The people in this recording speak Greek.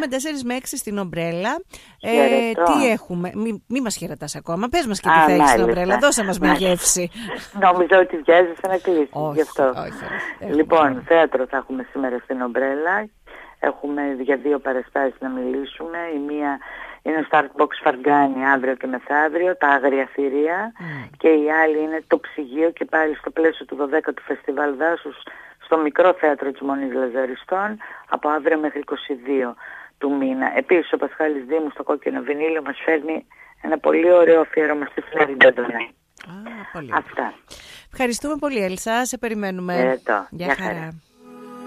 έχουμε 4 με 6 στην Ομπρέλα. Τι έχουμε, μη μας χαιρετάς ακόμα. Πες μας και τι θα έχεις στην Ομπρέλα. Δώσε μας μια γεύση. Νόμιζα ότι βιάζεσαι να κλείσεις. Όχι, γι' αυτό. όχι. Λοιπόν, θέατρο θα έχουμε σήμερα στην Ομπρέλα. Έχουμε για 2 παραστάσεις να μιλήσουμε. Η μία είναι στο Art Box Φαργκάνη αύριο και μεθαύριο, τα Άγρια Θηρία. Και η άλλη είναι το Ψυγείο και πάλι στο πλαίσιο του 12ου Φεστιβάλ Δάσους στο μικρό θέατρο της Μονής Λαζαριστών από αύριο μέχρι 22 του μήνα. Επίσης ο Πασχάλης Δήμου στο Κόκκινο Βινίλιο μας φέρνει ένα πολύ ωραίο αφιέρωμα στη Φλέρη Νταντονέ. Πολύ. Αυτά. Ευχαριστούμε πολύ, Έλσα. Σε περιμένουμε. Γεια χαρά.